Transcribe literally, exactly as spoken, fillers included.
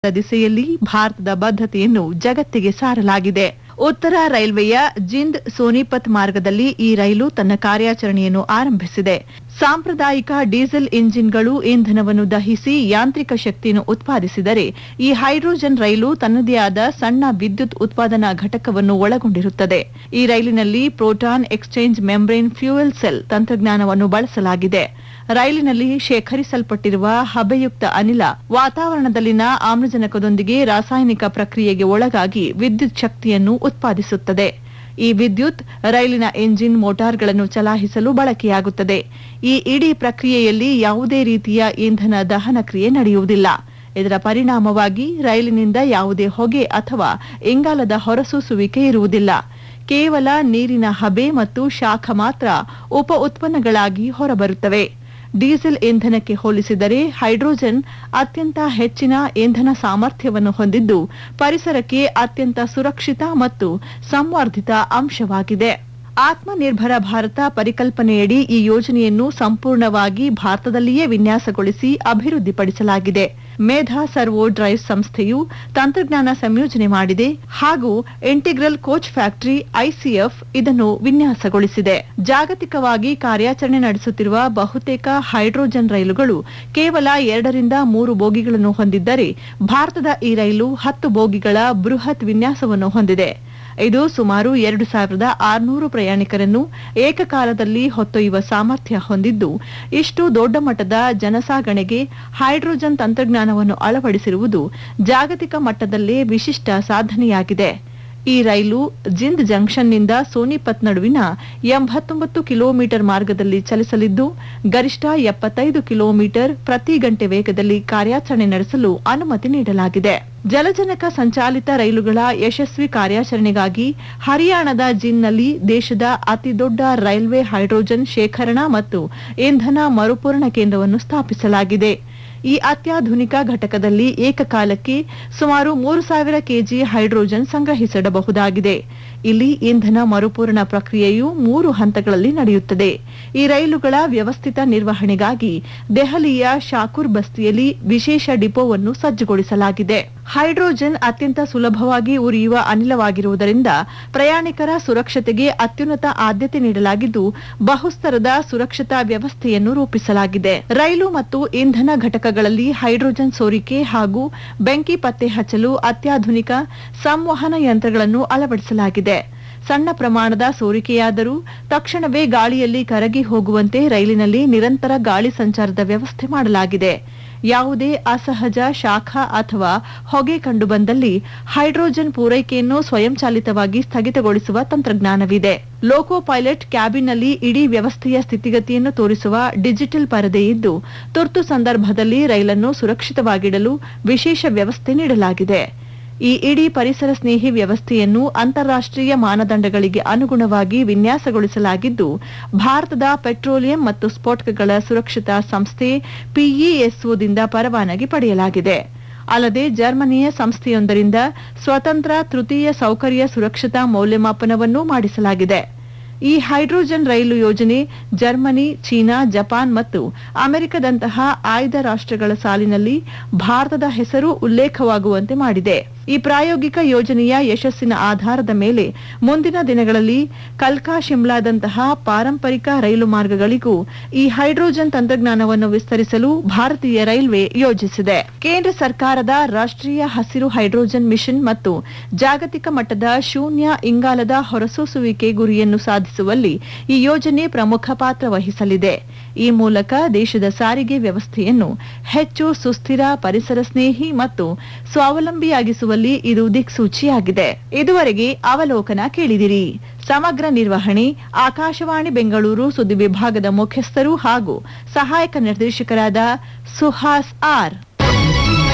ದಿಸೆಯಲ್ಲಿ ಭಾರತದ ಬದ್ಧತೆಯನ್ನು ಜಗತ್ತಿಗೆ ಸಾರಲಾಗಿದೆ. ಉತ್ತರ ರೈಲ್ವೆಯ ಜಿಂದ್ ಸೋನಿಪತ್ ಮಾರ್ಗದಲ್ಲಿ ಈ ರೈಲು ತನ್ನ ಕಾರ್ಯಾಚರಣೆಯನ್ನು ಆರಂಭಿಸಿದೆ. ಸಾಂಪ್ರದಾಯಿಕ ಡೀಸೆಲ್ ಇಂಜಿನ್ಗಳು ಇಂಧನವನ್ನು ದಹಿಸಿ ಯಾಂತ್ರಿಕ ಶಕ್ತಿಯನ್ನು ಉತ್ಪಾದಿಸಿದರೆ, ಈ ಹೈಡ್ರೋಜನ್ ರೈಲು ತನ್ನದೇ ಆದ ಸಣ್ಣ ವಿದ್ಯುತ್ ಉತ್ಪಾದನಾ ಘಟಕವನ್ನು ಒಳಗೊಂಡಿರುತ್ತದೆ. ಈ ರೈಲಿನಲ್ಲಿ proton exchange membrane fuel cell ತಂತ್ರಜ್ಞಾನವನ್ನು ಬಳಸಲಾಗಿದೆ. ರೈಲಿನಲ್ಲಿ ಶೇಖರಿಸಲ್ಪಟ್ಟಿರುವ ಹಬೆಯುಕ್ತ ಅನಿಲ ವಾತಾವರಣದಲ್ಲಿನ ಆಮ್ಲಜನಕದೊಂದಿಗೆ ರಾಸಾಯನಿಕ ಪ್ರಕ್ರಿಯೆಗೆ ಒಳಗಾಗಿ ವಿದ್ಯುತ್ ಶಕ್ತಿಯನ್ನು ಉತ್ಪಾದಿಸುತ್ತದೆ. ಈ ವಿದ್ಯುತ್ ರೈಲಿನ ಎಂಜಿನ್ ಮೋಟಾರ್ಗಳನ್ನು ಚಲಾಯಿಸಲು ಬಳಕೆಯಾಗುತ್ತದೆ. ಈ ಇಡೀ ಪ್ರಕ್ರಿಯೆಯಲ್ಲಿ ಯಾವುದೇ ರೀತಿಯ ಇಂಧನ ದಹನ ಕ್ರಿಯೆ ನಡೆಯುವುದಿಲ್ಲ. ಇದರ ಪರಿಣಾಮವಾಗಿ ರೈಲಿನಿಂದ ಯಾವುದೇ ಹೊಗೆ ಅಥವಾ ಇಂಗಾಲದ ಹೊರಸೂಸುವಿಕೆ ಇರುವುದಿಲ್ಲ. ಕೇವಲ ನೀರಿನ ಹಬೆ ಮತ್ತು ಶಾಖ ಮಾತ್ರ ಉಪ ಉತ್ಪನ್ನಗಳಾಗಿ ಹೊರಬರುತ್ತವೆ. ಡೀಸೆಲ್ ಇಂಧನಕ್ಕೆ ಹೋಲಿಸಿದರೆ ಹೈಡ್ರೋಜನ್ ಅತ್ಯಂತ ಹೆಚ್ಚಿನ ಇಂಧನ ಸಾಮರ್ಥ್ಯವನ್ನು ಹೊಂದಿದ್ದು, ಪರಿಸರಕ್ಕೆ ಅತ್ಯಂತ ಸುರಕ್ಷಿತ ಮತ್ತು ಸಂವರ್ಧಿತ ಅಂಶವಾಗಿದೆ. ಆತ್ಮನಿರ್ಭರ ಭಾರತ ಪರಿಕಲ್ಪನೆಯಡಿ ಈ ಯೋಜನೆಯನ್ನು ಸಂಪೂರ್ಣವಾಗಿ ಭಾರತದಲ್ಲಿಯೇ ವಿನ್ಯಾಸಗೊಳಿಸಿ ಅಭಿವೃದ್ಧಿಪಡಿಸಲಾಗಿದೆ. ಮೇಧಾ ಸರ್ವೋ ಡ್ರೈವ್ ಸಂಸ್ಥೆಯು ತಂತ್ರಜ್ಞಾನ ಸಂಯೋಜನೆ ಮಾಡಿದೆ ಹಾಗೂ ಇಂಟಿಗ್ರಲ್ ಕೋಚ್ ಫ್ಯಾಕ್ಟರಿ ಐಸಿಎಫ್ ಇದನ್ನು ವಿನ್ಯಾಸಗೊಳಿಸಿದೆ. ಜಾಗತಿಕವಾಗಿ ಕಾರ್ಯಾಚರಣೆ ನಡೆಸುತ್ತಿರುವ ಬಹುತೇಕ ಹೈಡ್ರೋಜನ್ ರೈಲುಗಳು ಕೇವಲ ಎರಡರಿಂದ ಮೂರು ಬೋಗಿಗಳನ್ನು ಹೊಂದಿದ್ದರೆ, ಭಾರತದ ಈ ರೈಲು ಹತ್ತು ಬೋಗಿಗಳ ಬೃಹತ್ ವಿನ್ಯಾಸವನ್ನು ಹೊಂದಿದೆ. ಇದು ಸುಮಾರು ಎರಡು ಸಾವಿರದ ಆರುನೂರು ಪ್ರಯಾಣಿಕರನ್ನು ಏಕಕಾಲದಲ್ಲಿ ಹೊತ್ತೊಯ್ಯುವ ಸಾಮರ್ಥ್ಯ ಹೊಂದಿದ್ದು, ಇಷ್ಟು ದೊಡ್ಡ ಮಟ್ಟದ ಜನಸಾಗಣೆಗೆ ಹೈಡ್ರೋಜನ್ ತಂತ್ರಜ್ಞಾನವನ್ನು ಅಳವಡಿಸಿರುವುದು ಜಾಗತಿಕ ಮಟ್ಟದಲ್ಲೇ ವಿಶಿಷ್ಟ ಸಾಧನೆಯಾಗಿದೆ. ಈ ರೈಲು ಜಿಂದ್ ಜಂಕ್ಷನ್ನಿಂದ ಸೋನಿಪತ್ ನಡುವಿನ ಎಂಬತ್ತೊಂಬತ್ತು ಕಿಲೋಮೀಟರ್ ಮಾರ್ಗದಲ್ಲಿ ಚಲಿಸಲಿದ್ದು, ಗರಿಷ್ಠ ಎಪ್ಪತ್ತೈದು ಕಿಲೋಮೀಟರ್ ಪ್ರತಿ ಗಂಟೆ ವೇಗದಲ್ಲಿ ಕಾರ್ಯಾಚರಣೆ ನಡೆಸಲು ಅನುಮತಿ ನೀಡಲಾಗಿದೆ. ಜಲಜನಕ ಸಂಚಾಲಿತ ರೈಲುಗಳ ಯಶಸ್ವಿ ಕಾರ್ಯಾಚರಣೆಗಾಗಿ ಹರಿಯಾಣದ ಜಿನ್ನಲ್ಲಿ ದೇಶದ ಅತಿದೊಡ್ಡ ರೈಲ್ವೆ ಹೈಡ್ರೋಜನ್ ಶೇಖರಣಾ ಮತ್ತು ಇಂಧನ ಮರುಪೂರಣ ಕೇಂದ್ರವನ್ನು ಸ್ಥಾಪಿಸಲಾಗಿದೆ. ಈ ಅತ್ಯಾಧುನಿಕ ಘಟಕದಲ್ಲಿ ಏಕಕಾಲಕ್ಕೆ ಸುಮಾರು ಮೂರು ಸಾವಿರ ಕೆಜಿ ಹೈಡ್ರೋಜನ್ ಸಂಗ್ರಹಿಸಿಡಬಹುದಾಗಿದೆ. ಇಲ್ಲಿ ಇಂಧನ ಮರುಪೂರಣ ಪ್ರಕ್ರಿಯೆಯು ಮೂರು ಹಂತಗಳಲ್ಲಿ ನಡೆಯುತ್ತದೆ. ಈ ರೈಲುಗಳ ವ್ಯವಸ್ಥಿತ ನಿರ್ವಹಣೆಗಾಗಿ ದೆಹಲಿಯ ಶಾಕೂರ್ ಬಸ್ತಿಯಲ್ಲಿ ವಿಶೇಷ ಡಿಪೋವನ್ನು ಸಜ್ಜುಗೊಳಿಸಲಾಗಿದೆ. ಹೈಡ್ರೋಜನ್ ಅತ್ಯಂತ ಸುಲಭವಾಗಿ ಉರಿಯುವ ಅನಿಲವಾಗಿರುವುದರಿಂದ ಪ್ರಯಾಣಿಕರ ಸುರಕ್ಷತೆಗೆ ಅತ್ಯುನ್ನತ ಆದ್ಯತೆ ನೀಡಲಾಗಿದ್ದು, ಬಹುಸ್ತರದ ಸುರಕ್ಷತಾ ವ್ಯವಸ್ಥೆಯನ್ನು ರೂಪಿಸಲಾಗಿದೆ. ರೈಲು ಮತ್ತು ಇಂಧನ ಘಟಕಗಳಲ್ಲಿ ಹೈಡ್ರೋಜನ್ ಸೋರಿಕೆ ಹಾಗೂ ಬೆಂಕಿ ಪತ್ತೆ ಹಚ್ಚಲು ಅತ್ಯಾಧುನಿಕ ಸಂವಹನ ಯಂತ್ರಗಳನ್ನು ಅಳವಡಿಸಲಾಗಿದೆ. ಸಣ್ಣ ಪ್ರಮಾಣದ ಸೋರಿಕೆಯಾದರೂ ತಕ್ಷಣವೇ ಗಾಳಿಯಲ್ಲಿ ಕರಗಿ ಹೋಗುವಂತೆ ರೈಲಿನಲ್ಲಿ ನಿರಂತರ ಗಾಳಿ ಸಂಚಾರದ ವ್ಯವಸ್ಥೆ ಮಾಡಲಾಗಿದೆ. ಯಾವುದೇ ಅಸಹಜ ಶಾಖ ಅಥವಾ ಹೊಗೆ ಕಂಡುಬಂದಲ್ಲಿ ಹೈಡ್ರೋಜನ್ ಪೂರೈಕೆಯನ್ನು ಸ್ವಯಂಚಾಲಿತವಾಗಿ ಸ್ಥಗಿತಗೊಳಿಸುವ ತಂತ್ರಜ್ಞಾನವಿದೆ. ಲೋಕೋ ಪೈಲಟ್ ಕ್ಯಾಬಿನ್ನಲ್ಲಿ ಇಡೀ ವ್ಯವಸ್ಥೆಯ ಸ್ಥಿತಿಗತಿಯನ್ನು ತೋರಿಸುವ ಡಿಜಿಟಲ್ ಪರದೆ ಇದ್ದು, ತುರ್ತು ಸಂದರ್ಭದಲ್ಲಿ ರೈಲನ್ನು ಸುರಕ್ಷಿತವಾಗಿಡಲು ವಿಶೇಷ ವ್ಯವಸ್ಥೆ ನೀಡಲಾಗಿದೆ. ಈ ಇಡೀ ಪರಿಸರ ಸ್ನೇಹಿ ವ್ಯವಸ್ಥೆಯನ್ನು ಅಂತಾರಾಷ್ಟೀಯ ಮಾನದಂಡಗಳಿಗೆ ಅನುಗುಣವಾಗಿ ವಿನ್ಯಾಸಗೊಳಿಸಲಾಗಿದ್ದು, ಭಾರತದ ಪೆಟ್ರೋಲಿಯಂ ಮತ್ತು ಸ್ಫೋಟಕಗಳ ಸುರಕ್ಷತಾ ಸಂಸ್ಥೆ ಪಿಇಎಸ್ಒದಿಂದ ಪರವಾನಗಿ ಪಡೆಯಲಾಗಿದೆ. ಅಲ್ಲದೆ ಜರ್ಮನಿಯ ಸಂಸ್ಥೆಯೊಂದರಿಂದ ಸ್ವತಂತ್ರ ತೃತೀಯ ಸೌಕರ್ಯ ಸುರಕ್ಷತಾ ಮೌಲ್ಯಮಾಪನವನ್ನೂ ಮಾಡಿಸಲಾಗಿದೆ. ಈ ಹೈಡ್ರೋಜನ್ ರೈಲು ಯೋಜನೆ ಜರ್ಮನಿ, ಚೀನಾ, ಜಪಾನ್ ಮತ್ತು ಅಮೆರಿಕದಂತಹ ಆಯ್ದ ರಾಷ್ಟ್ರಗಳ ಸಾಲಿನಲ್ಲಿ ಭಾರತದ ಹೆಸರು ಉಲ್ಲೇಖವಾಗುವಂತೆ ಮಾಡಿದೆ. ಈ ಪ್ರಾಯೋಗಿಕ ಯೋಜನೆಯ ಯಶಸ್ಸಿನ ಆಧಾರದ ಮೇಲೆ ಮುಂದಿನ ದಿನಗಳಲ್ಲಿ ಕಲ್ಕಾ ಶಿಮ್ಲಾದಂತಹ ಪಾರಂಪರಿಕ ರೈಲು ಮಾರ್ಗಗಳಿಗೂ ಈ ಹೈಡ್ರೋಜನ್ ತಂತ್ರಜ್ಞಾನವನ್ನು ವಿಸ್ತರಿಸಲು ಭಾರತೀಯ ರೈಲ್ವೆ ಯೋಜಿಸಿದೆ. ಕೇಂದ್ರ ಸರ್ಕಾರದ ರಾಷ್ಟ್ರೀಯ ಹಸಿರು ಹೈಡ್ರೋಜನ್ ಮಿಷನ್ ಮತ್ತು ಜಾಗತಿಕ ಮಟ್ಟದ ಶೂನ್ಯ ಇಂಗಾಲದ ಹೊರಸೂಸುವಿಕೆ ಗುರಿಯನ್ನು ಸಾಧಿಸುವಲ್ಲಿ ಈ ಯೋಜನೆ ಪ್ರಮುಖ ಪಾತ್ರ ವಹಿಸಲಿದೆ. ಈ ಮೂಲಕ ದೇಶದ ಸಾರಿಗೆ ವ್ಯವಸ್ಥೆಯನ್ನು ಹೆಚ್ಚು ಸುಸ್ಥಿರ, ಪರಿಸರ ಸ್ನೇಹಿ ಮತ್ತು ಸ್ವಾವಲಂಬಿಯಾಗಿಸುವಲ್ಲಿ ಇದು ದಿಕ್ಸೂಚಿಯಾಗಿದೆ. ಇದುವರೆಗೆ ಅವಲೋಕನ ಕೇಳಿದಿರಿ. ಸಮಗ್ರ ನಿರ್ವಹಣೆ ಆಕಾಶವಾಣಿ ಬೆಂಗಳೂರು ಸುದ್ದಿ ವಿಭಾಗದ ಮುಖ್ಯಸ್ಥರು ಹಾಗೂ ಸಹಾಯಕ ನಿರ್ದೇಶಕರಾದ ಸುಹಾಸ್ ಆರ್.